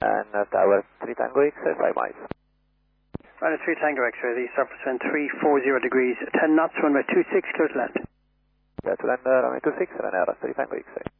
And tower 3 Tango X-ray, 5 miles. Runway 3 Tango X-ray, the surface wind 340 degrees, 10 knots, runway 26, clear to land. Clear to land, runway 26, runway 3 Tango X-ray.